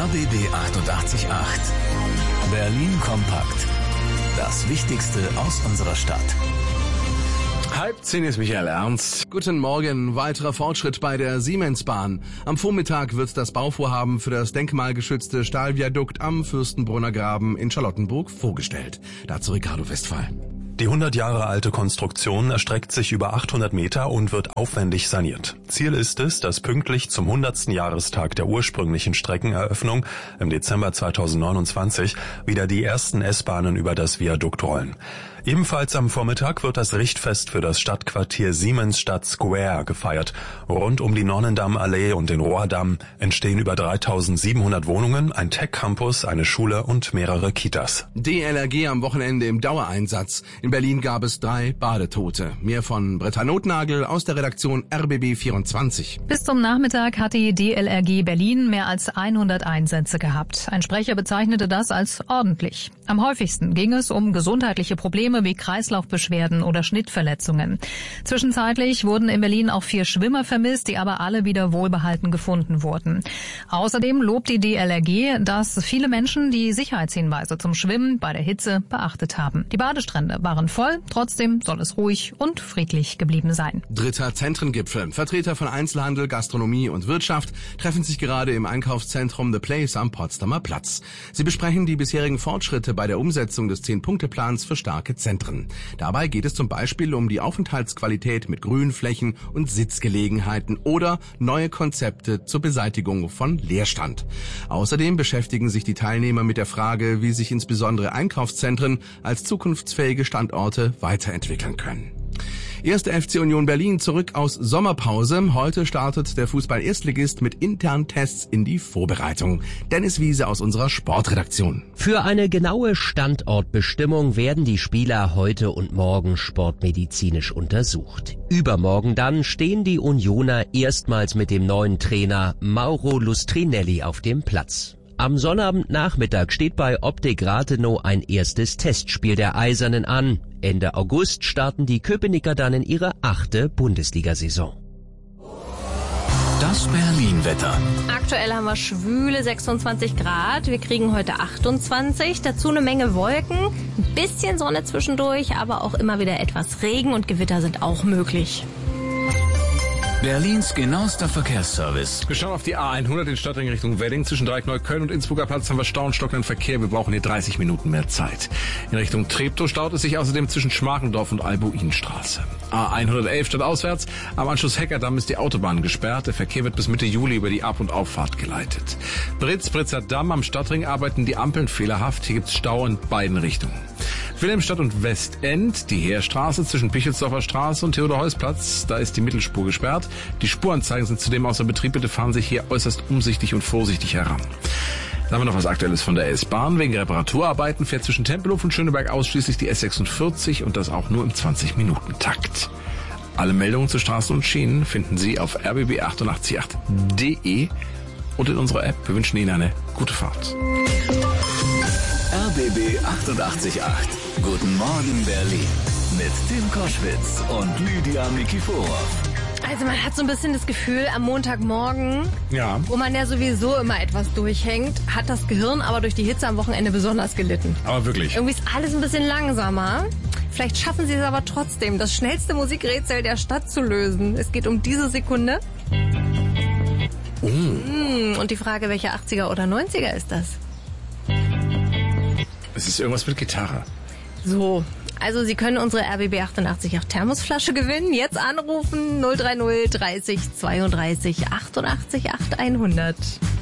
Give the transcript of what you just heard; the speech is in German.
RBB 888. Berlin kompakt. Das Wichtigste aus unserer Stadt. 9:30 ist Michael Ernst. Guten Morgen. Weiterer Fortschritt bei der Siemensbahn. Am Vormittag wird das Bauvorhaben für das denkmalgeschützte Stahlviadukt am Fürstenbrunner Graben in Charlottenburg vorgestellt. Dazu Ricardo Westphal. Die 100 Jahre alte Konstruktion erstreckt sich über 800 Meter und wird aufwendig saniert. Ziel ist es, dass pünktlich zum 100. Jahrestag der ursprünglichen Streckeneröffnung im Dezember 2029 wieder die ersten S-Bahnen über das Viadukt rollen. Ebenfalls am Vormittag wird das Richtfest für das Stadtquartier Siemensstadt Square gefeiert. Rund um die Nonnendammallee und den Rohrdamm entstehen über 3700 Wohnungen, ein Tech-Campus, eine Schule und mehrere Kitas. DLRG am Wochenende im Dauereinsatz. In Berlin gab es 3 Badetote. Mehr von Britta Notnagel aus der Redaktion RBB 24. Bis zum Nachmittag hat die DLRG Berlin mehr als 100 Einsätze gehabt. Ein Sprecher bezeichnete das als ordentlich. Am häufigsten ging es um gesundheitliche Probleme wie Kreislaufbeschwerden oder Schnittverletzungen. Zwischenzeitlich wurden in Berlin auch 4 Schwimmer vermisst, die aber alle wieder wohlbehalten gefunden wurden. Außerdem lobt die DLRG, dass viele Menschen die Sicherheitshinweise zum Schwimmen bei der Hitze beachtet haben. Die Badestrände waren voll, trotzdem soll es ruhig und friedlich geblieben sein. 3. Zentrengipfel. Vertreter von Einzelhandel, Gastronomie und Wirtschaft treffen sich gerade im Einkaufszentrum The Place am Potsdamer Platz. Sie besprechen die bisherigen Fortschritte bei der Umsetzung des 10-Punkte-Plans für starke Zentren. Dabei geht es zum Beispiel um die Aufenthaltsqualität mit Grünflächen und Sitzgelegenheiten oder neue Konzepte zur Beseitigung von Leerstand. Außerdem beschäftigen sich die Teilnehmer mit der Frage, wie sich insbesondere Einkaufszentren als zukunftsfähige Standorte weiterentwickeln können. 1. FC Union Berlin zurück aus Sommerpause. Heute startet der Fußball-Erstligist mit internen Tests in die Vorbereitung. Dennis Wiese aus unserer Sportredaktion. Für eine genaue Standortbestimmung werden die Spieler heute und morgen sportmedizinisch untersucht. Übermorgen dann stehen die Unioner erstmals mit dem neuen Trainer Mauro Lustrinelli auf dem Platz. Am Sonnabendnachmittag steht bei Optik Rathenow ein erstes Testspiel der Eisernen an. Ende August starten die Köpenicker dann in ihre 8. Bundesliga-Saison. Das Berlin-Wetter. Aktuell haben wir schwüle 26 Grad. Wir kriegen heute 28. Dazu eine Menge Wolken, ein bisschen Sonne zwischendurch, aber auch immer wieder etwas Regen und Gewitter sind auch möglich. Berlins genauester Verkehrsservice. Wir schauen auf die A100 in Stadtring Richtung Wedding. Zwischen Dreieckneukölln und Innsbrucker Platz haben wir Stau und stockenden Verkehr. Wir brauchen hier 30 Minuten mehr Zeit. In Richtung Treptow staut es sich außerdem zwischen Schmargendorf und Albuinstraße. A111 stadtauswärts. Am Anschluss Heckerdamm ist die Autobahn gesperrt. Der Verkehr wird bis Mitte Juli über die Ab- und Auffahrt geleitet. Britzer Damm am Stadtring arbeiten die Ampeln fehlerhaft. Hier gibt es Stau in beiden Richtungen. Wilhelmstadt und Westend, die Heerstraße zwischen Pichelsdorfer Straße und Theodor-Heuss-Platz. Da ist die Mittelspur gesperrt. Die Spuranzeigen sind zudem außer Betrieb. Bitte fahren Sie hier äußerst umsichtig und vorsichtig heran. Dann haben wir noch was Aktuelles von der S-Bahn. Wegen Reparaturarbeiten fährt zwischen Tempelhof und Schöneberg ausschließlich die S46 und das auch nur im 20-Minuten-Takt. Alle Meldungen zu Straßen und Schienen finden Sie auf rbb888.de und in unserer App. Wir wünschen Ihnen eine gute Fahrt. RBB 888. Guten Morgen Berlin. Mit Tim Koschwitz und Lydia Nikiforov. Also man hat so ein bisschen das Gefühl, am Montagmorgen, wo man ja sowieso immer etwas durchhängt, hat das Gehirn aber durch die Hitze am Wochenende besonders gelitten. Aber wirklich. Irgendwie ist alles ein bisschen langsamer. Vielleicht schaffen Sie es aber trotzdem, das schnellste Musikrätsel der Stadt zu lösen. Es geht um diese Sekunde. Und die Frage, welcher 80er oder 90er ist das? Es ist irgendwas mit Gitarre. So, also Sie können unsere RBB 88 Thermosflasche gewinnen. Jetzt anrufen 030 30 32 88 8100.